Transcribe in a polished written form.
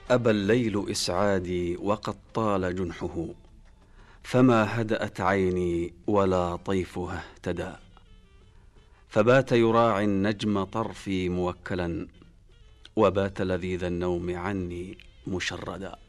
أبى الليل إسعادي وقد طال جنحه، فما هدأت عيني ولا طيفها اهتدى. فبات يراعي النجم طرفي موكلا، وبات لذيذ النوم عني مشردا.